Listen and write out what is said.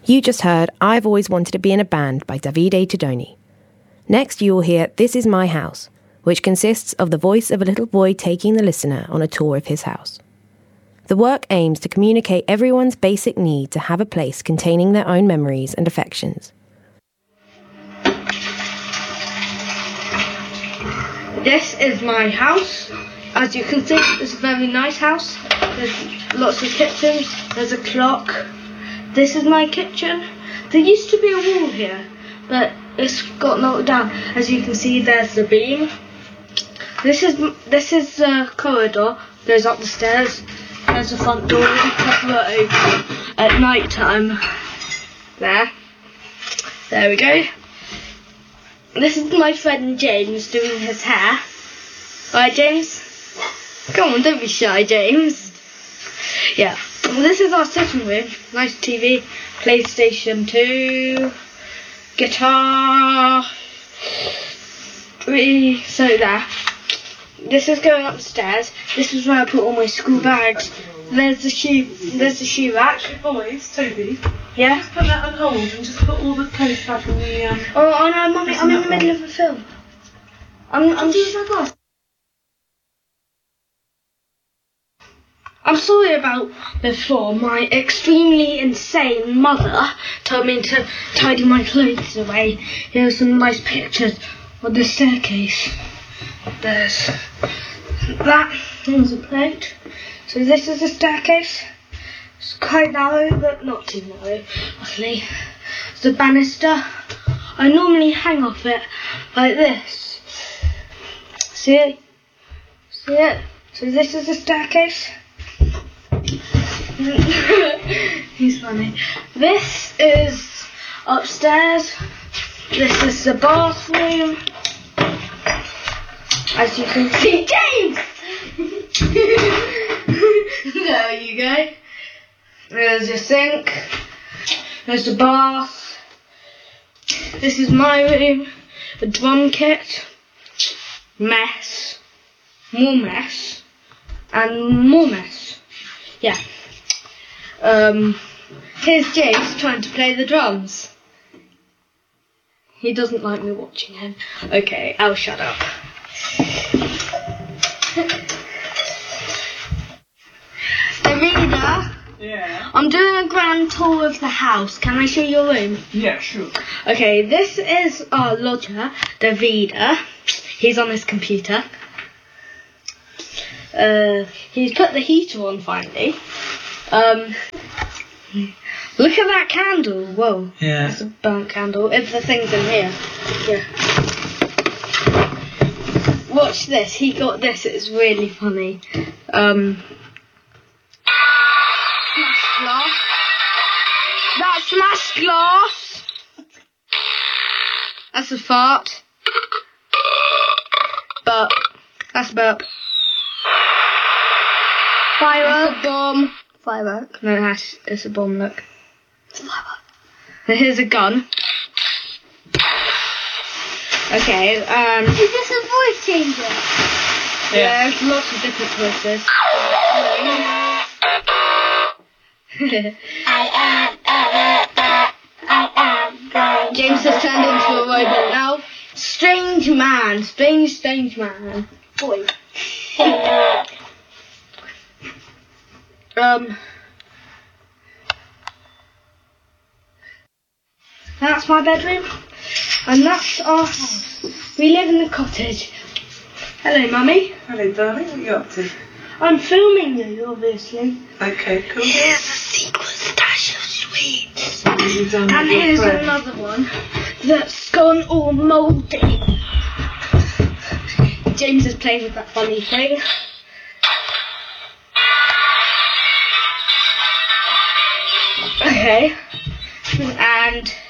You just heard I've Always Wanted to Be in a Band by Davide Tadoni. Next you will hear This Is My House, which consists of the voice of a little boy taking the listener on a tour of his house. The work aims to communicate everyone's basic need to have a place containing their own memories and affections. This is my house. As you can see, it's a very nice house. There's lots of kitchens, there's a clock. This is my kitchen. There used to be a wall here, but it's got knocked down. As you can see, there's the beam. This is the corridor, goes up the stairs. There's the front door, you can it open at night time. There we go. This is my friend James doing his hair. Alright, James? Come on, don't be shy, James. Yeah. Well, this is our sitting room. Nice TV, PlayStation 2, guitar, so there. This is going upstairs. This is where I put all my school bags. There's the shoe rack. Actually, boys, Toby. Yeah? Just put that on hold and just put all the clothes back in the Oh no, Mummy, I'm in the middle of a film. I'm sorry about before. My extremely insane mother told me to tidy my clothes away. Here are some nice pictures of the staircase. There's that. There's a plate. So this is the staircase. It's quite narrow, but not too narrow, luckily. It's a banister. I normally hang off it like this. See it? See it? So this is the staircase. He's funny. This is upstairs. This is the bathroom. As you can see, James! There you go. There's your sink. There's the bath. This is my room. A drum kit. Mess. More mess. And more mess. Yeah. Here's James trying to play the drums. He doesn't like me watching him. Okay, I'll shut up. Davida, Yeah. I'm doing a grand tour of the house. Can I show you your room? Yeah, sure. Okay, this is our lodger, Davida. He's on his computer. He's put the heater on finally. Look at that candle. Whoa. Yeah. That's a burnt candle. If the thing's in here. Yeah. Watch this. He got this. It's really funny. Smash glass. That smashed glass. That's a fart. Burp. That's a burp. Firework. That's a bomb. Firework. No, it's a bomb, look. It's a firework. Here's a gun. Okay, Is this a voice changer? Yeah, there's lots of different voices. James has turned into a robot now. Strange man. Strange man. Boy. That's my bedroom, and that's our house. We live in the cottage. Hello, Mummy. Hello, darling. What are you up to? I'm filming you, obviously. Okay, cool. Here's a secret stash of sweets. What have you done with And your here's friend? another one that's gone all mouldy. James is playing with that funny thing. Okay. And